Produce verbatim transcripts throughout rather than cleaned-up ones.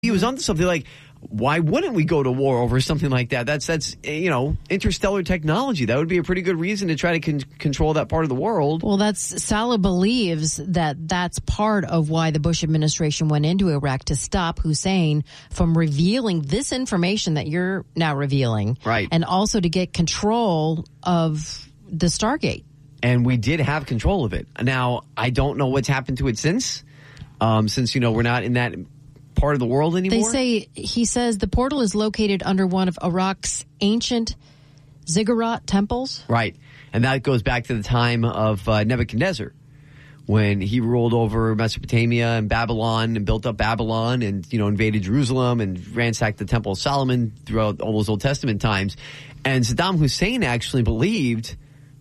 he was onto something. Like, why wouldn't we go to war over something like that? That's, that's you know, interstellar technology. That would be a pretty good reason to try to con- control that part of the world. Well, that's Saleh believes that that's part of why the Bush administration went into Iraq, to stop Hussein from revealing this information that you're now revealing. Right. And also to get control of the Stargate. And we did have control of it. Now, I don't know what's happened to it since, um, since, you know, we're not in that part of the world anymore. They say, he says the portal is located under one of Iraq's ancient ziggurat temples. Right. And that goes back to the time of uh, Nebuchadnezzar, when he ruled over Mesopotamia and Babylon and built up Babylon and, you know, invaded Jerusalem and ransacked the Temple of Solomon throughout all those Old Testament times. And Saddam Hussein actually believed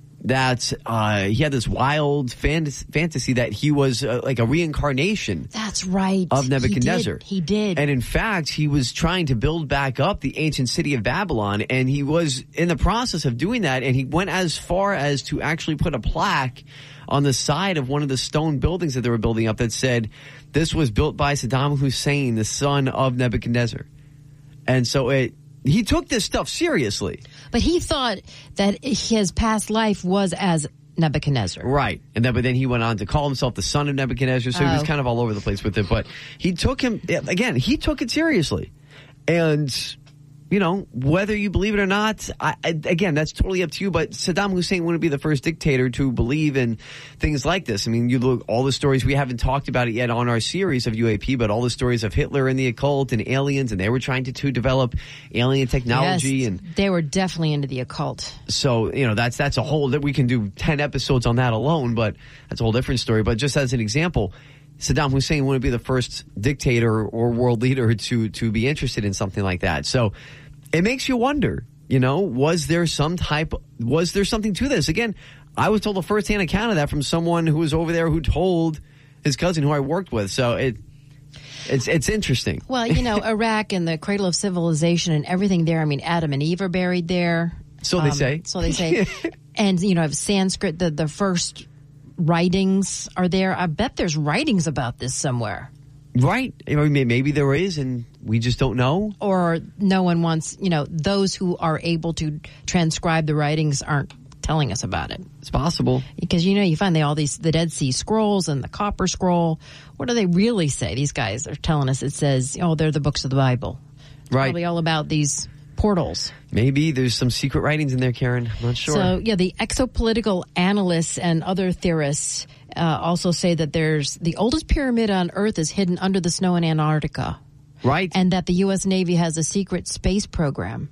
that uh, he had this wild fantasy, fantasy that he was uh, like a reincarnation. That's right. Of Nebuchadnezzar. He did. he did. And in fact, he was trying to build back up the ancient city of Babylon, and he was in the process of doing that, and he went as far as to actually put a plaque on the side of one of the stone buildings that they were building up that said, this was built by Saddam Hussein, the son of Nebuchadnezzar. And so it he took this stuff seriously. But he thought that his past life was as Nebuchadnezzar. Right. And then, but then he went on to call himself the son of Nebuchadnezzar, so oh. he was kind of all over the place with it. But he took him, again, he took it seriously. And, you know, whether you believe it or not, I, I, again, that's totally up to you. But Saddam Hussein wouldn't be the first dictator to believe in things like this. I mean, you look, all the stories, we haven't talked about it yet on our series of U A P, but all the stories of Hitler and the occult and aliens, and they were trying to, to develop alien technology. Yes, and they were definitely into the occult. So, you know, that's, that's a whole, that we can do ten episodes on that alone, but that's a whole different story. But just as an example, Saddam Hussein wouldn't be the first dictator or world leader to, to be interested in something like that. So it makes you wonder, you know, was there some type, was there something to this? Again, I was told a first-hand account of that from someone who was over there who told his cousin who I worked with. So it, it's, it's interesting. Well, you know, Iraq and the cradle of civilization and everything there. I mean, Adam and Eve are buried there. So they um, say. So they say. And, you know, Sanskrit, the, the first writings are there. I bet there's writings about this somewhere. Right. I mean, maybe there is, and we just don't know. Or no one wants, you know, those who are able to transcribe the writings aren't telling us about it. It's possible. Because, you know, you find they all these, the Dead Sea Scrolls and the Copper Scroll. What do they really say? These guys are telling us it says, oh, they're the books of the Bible. It's right. Probably all about these portals. Maybe there's some secret writings in there, Karen. I'm not sure. So, yeah, the exopolitical analysts and other theorists uh, also say that there's the oldest pyramid on Earth is hidden under the snow in Antarctica. Right. And that the U S Navy has a secret space program.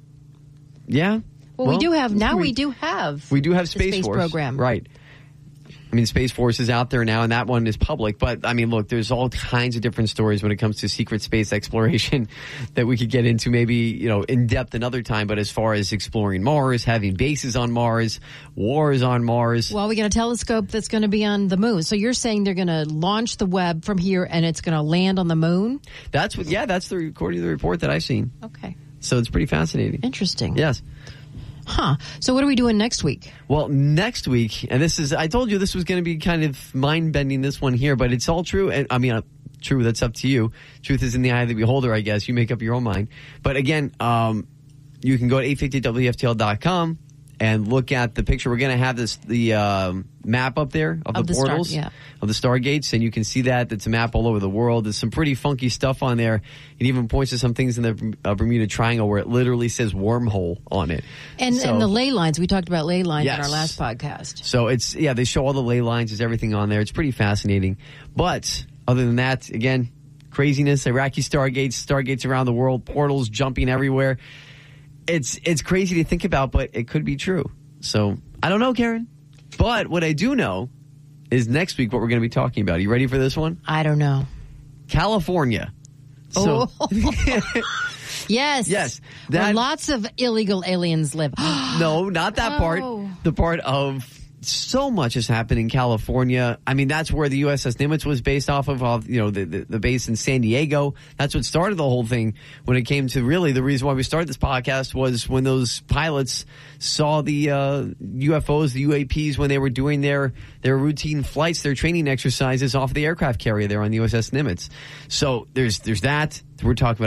Yeah. Well, well we do have, now we, we do have. We do have Space, space Force. program. Right. I mean, Space Force is out there now, and that one is public. But, I mean, look, there's all kinds of different stories when it comes to secret space exploration that we could get into maybe, you know, in depth another time. But as far as exploring Mars, having bases on Mars, wars on Mars. Well, we got a telescope that's going to be on the moon. So you're saying they're going to launch the Webb from here and it's going to land on the moon? That's what, yeah, that's the, according to the report that I've seen. Okay. So it's pretty fascinating. Interesting. Yes. Huh. So what are we doing next week? Well, next week, and this is, I told you this was going to be kind of mind-bending, this one here, but it's all true. And I mean, uh, true, that's up to you. Truth is in the eye of the beholder, I guess. You make up your own mind. But again, um, you can go to eight fifty W F T L dot com and look at the picture. We're going to have this, the um, map up there of, of the, the portals, star, yeah. of the Stargates, and you can see that. It's a map all over the world. There's some pretty funky stuff on there. It even points to some things in the uh, Bermuda Triangle where it literally says wormhole on it. And, so, and the ley lines. We talked about ley lines yes. in our last podcast. So it's, yeah, they show all the ley lines. There's everything on there. It's pretty fascinating. But other than that, again, craziness, Iraqi Stargates, Stargates around the world, portals jumping everywhere. It's it's crazy to think about, but it could be true. So, I don't know, Karen. But what I do know is next week what we're going to be talking about. Are you ready for this one? I don't know. California. So, oh. Yes. Yes. That, where lots of illegal aliens live. No, not that oh. part. The part of so much has happened in California. I mean, that's where the U S S Nimitz was based off of, off, you know, the, the, the base in San Diego. That's what started the whole thing when it came to really the reason why we started this podcast was when those pilots saw the uh, U F Os, the U A Ps, when they were doing their, their routine flights, their training exercises off the aircraft carrier there on the U S S Nimitz. So there's, there's that. We're talking about